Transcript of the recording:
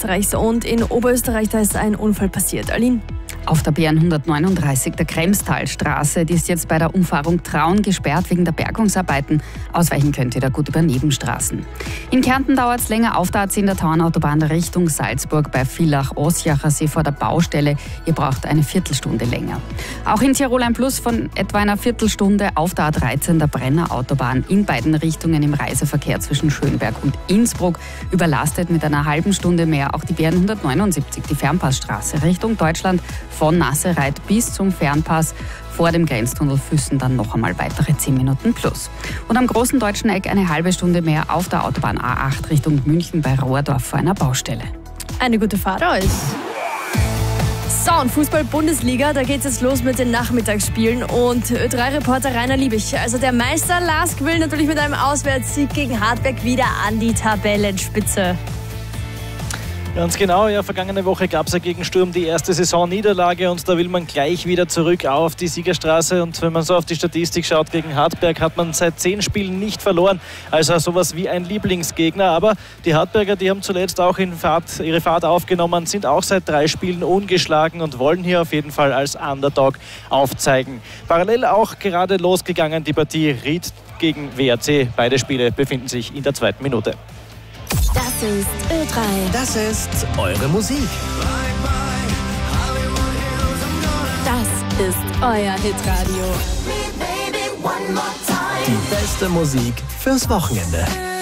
Österreichs. Und in Oberösterreich, da ist ein Unfall passiert. Aline? Auf der BR 139 der Kremstalstraße, die ist jetzt bei der Umfahrung Traun gesperrt wegen der Bergungsarbeiten. Ausweichen könnt ihr da gut über Nebenstraßen. In Kärnten dauert es länger auf der A10 der Tauernautobahn Richtung Salzburg bei Villach-Osjacher See vor der Baustelle. Ihr braucht eine Viertelstunde länger. Auch in Tirol ein Plus von etwa einer Viertelstunde auf der A13 der Brenner-Autobahn in beiden Richtungen im Reiseverkehr zwischen Schönberg und Innsbruck. Überlastet mit einer halben Stunde mehr auch die BR 179, die Fernpassstraße Richtung Deutschland. Von Nassereit bis zum Fernpass vor dem Grenztunnel Füssen dann noch einmal weitere 10 Minuten plus. Und am großen deutschen Eck eine halbe Stunde mehr auf der Autobahn A8 Richtung München bei Rohrdorf vor einer Baustelle. Eine gute Fahrt euch. So, und Fußball-Bundesliga, da geht es jetzt los mit den Nachmittagsspielen. Und Ö3-Reporter Rainer Liebig, also der Meister Lask will natürlich mit einem Auswärtssieg gegen Hartberg wieder an die Tabellenspitze. Ganz genau, ja, vergangene Woche gab es ja gegen Sturm die erste Saisonniederlage und da will man gleich wieder zurück auf die Siegerstraße. Und wenn man so auf die Statistik schaut, gegen Hartberg hat man seit 10 Spielen nicht verloren, also sowas wie ein Lieblingsgegner. Aber die Hartberger, die haben zuletzt auch ihre Fahrt aufgenommen, sind auch seit 3 Spielen ungeschlagen und wollen hier auf jeden Fall als Underdog aufzeigen. Parallel auch gerade losgegangen die Partie Ried gegen WRC. Beide Spiele befinden sich in der 2. Minute. Das ist Ö3. Das ist eure Musik. Das ist euer Hitradio. Die beste Musik fürs Wochenende.